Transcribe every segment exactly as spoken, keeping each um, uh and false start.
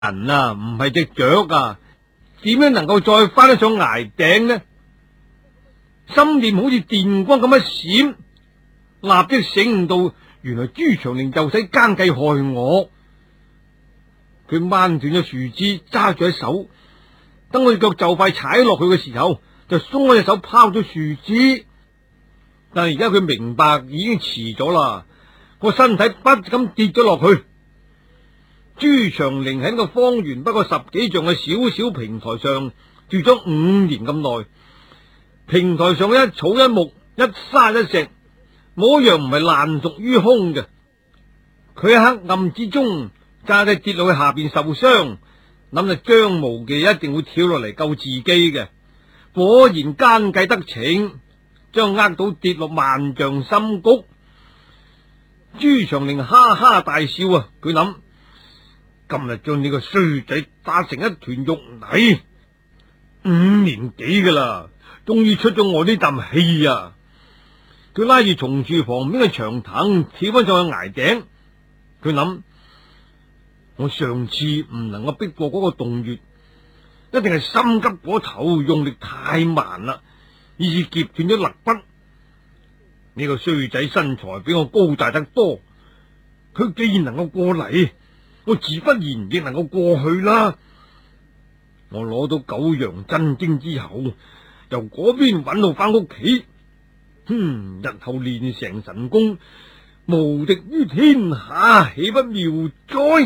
人啊，唔係隻雀啊，點樣能夠再翻得上崖頂呢？心念好似電光咁一閃，立即醒悟到，原來朱長齡就使奸計害我。佢掹斷咗樹枝，揸住喺手，等我隻腳就快踩落去嘅時候，就鬆開隻手拋咗樹枝。但係而家佢明白已經遲咗啦，個身體不咁跌咗落去。朱長齡喺個方圓不過十幾丈嘅小小平台上住咗五年咁耐，平台上嘅一草一木一沙一石，冇一樣唔係爛熟於空嘅。佢喺黑暗之中揸低跌落去下邊受傷，諗住張無忌一定會跳落嚟救自己嘅。果然奸計得逞，將呃到跌落萬丈深谷。朱長齡哈哈大笑啊！佢諗，今日將呢個衰仔打成一團肉泥，五年幾噶啦，終於出咗我呢啖氣啊！佢拉住松樹旁邊嘅長藤，跳翻上去崖頂。佢諗，我上次唔能夠逼過嗰個洞穴，一定係心急過頭，用力太慢啦，以致夾斷咗肋骨。呢個衰仔身材比我高大得多，佢既然能夠過嚟，我自不然亦能夠過去啦。我攞到九陽真經之後，由嗰邊揾到翻屋企，哼，日後練成神功，無敵於天下，豈不妙哉？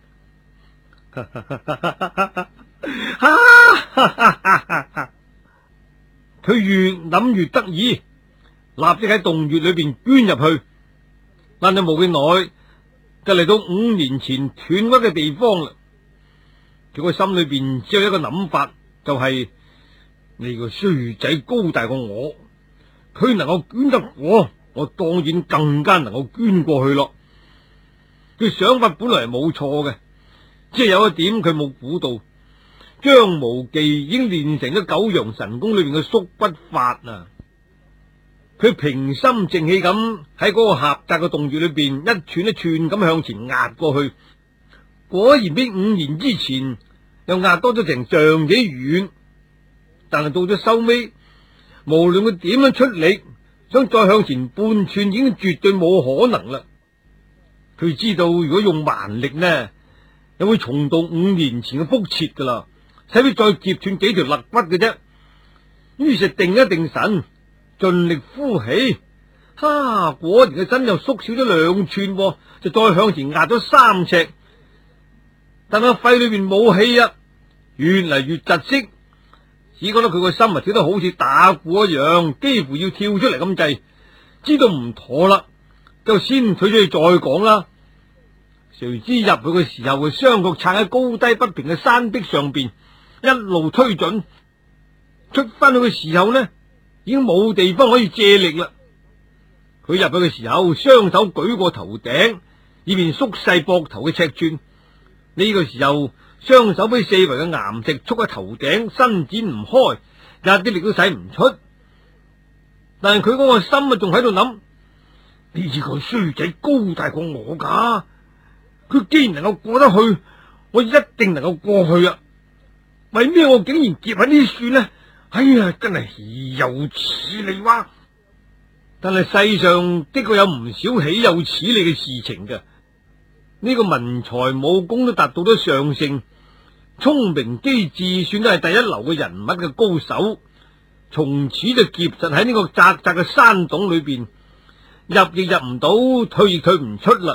佢越諗越得意，立即喺洞穴裏邊鑽入去，但係冇幾耐就嚟到五年前斷屈嘅地方啦。佢個心裏邊只有一個諗法，就係呢個衰仔高大過我，佢能夠捐得過，我當然更加能夠捐過去咯。佢想法本來係冇錯嘅，即係有一點佢冇估到，張無忌已經練成咗九陽神功裏邊嘅縮骨法啊！佢平心靜氣咁喺嗰個狹窄嘅洞穴裏邊一寸一寸咁向前壓過去，果然比五年之前又壓多咗成丈幾遠。但係到咗收尾，無論佢點樣出力，想再向前半寸已經絕對冇可能啦。佢知道如果用蠻力呢，又會重蹈五年前嘅覆轍噶啦，使佢再夾斷幾條肋骨嘅啫。於是定一定神，盡力呼氣，哈！果然個身又縮小咗兩寸，就再向前壓咗三尺。但係肺裏邊冇氣啊，越嚟越窒息，只覺得佢個心啊跳得好似打鼓一樣，幾乎要跳出嚟咁滯。知道唔妥啦，就先退咗去再講啦。誰知入去嘅時候，佢雙腳撐喺高低不平嘅山壁上邊，一路推進。出翻去嘅時候呢，已經冇地方可以借力啦。佢入去嘅時候，雙手舉過頭頂，以便縮細膊頭嘅尺寸。呢個時候，雙手俾四圍嘅岩石束喺頭頂，伸展唔開，一啲力都使唔出。但係佢嗰個心啊，仲喺度諗：呢個衰仔高大過我噶，佢既然能夠過得去，我一定能夠過去啊！為咩我竟然夾喺呢樹呢？哎呀，真係豈有此理哇！但係世上的確有唔少豈有此理嘅事情嘅。呢個文才武功都達到咗上乘，聰明機智算都係第一流嘅人物嘅高手，從此就夾實喺呢個窄窄嘅山洞裏邊，入亦入唔到，退亦退唔出啦。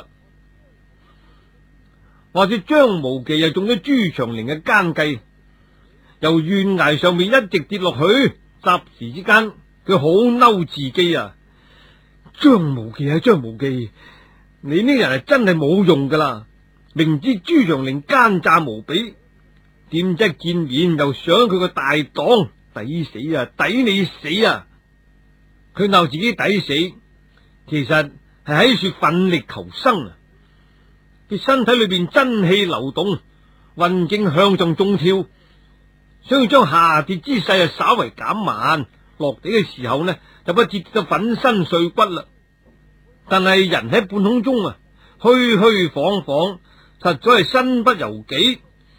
或者張無忌又中咗朱長齡嘅奸計，由懸崖上面一直跌落去，霎時之間佢好嬲自己啊！張無忌啊，張無忌，你呢人係真係冇用噶啦！明知朱長齡奸詐無比，點知見面又想佢個大黨，抵死啊！抵你死啊！佢鬧自己抵死，其實係喺說奮力求生啊！佢身體裏邊真氣流動，運勁向上中跳，想要將下跌之勢啊稍為減慢，落地嘅時候呢就不至到粉身碎骨啦。但係人喺半空中啊，虛虛晃晃，實在係身不由己。